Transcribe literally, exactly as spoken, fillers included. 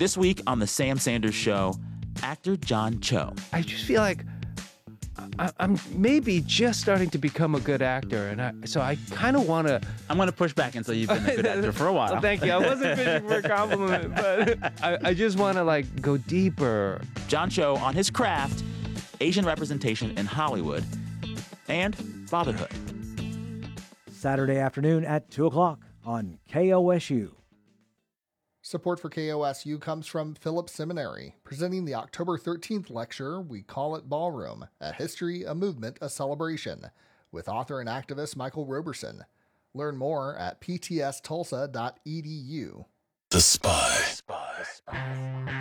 This week on The Sam Sanders Show, actor John Cho. I just feel like I, I'm maybe just starting to become a good actor, and I, so I kind of want to... I'm going to push back until you've been a good actor for a while. Well, thank you. I wasn't fishing for a compliment, but I, I just want to, like, go deeper. John Cho on his craft, Asian representation in Hollywood, and fatherhood. Saturday afternoon at two o'clock on K O S U. Support for K O S U comes from Phillips Seminary, presenting the October thirteenth lecture, We Call It Ballroom, A History, a Movement, a Celebration, with author and activist Michael Roberson. Learn more at p t s tulsa dot e d u. The Spy. Spy.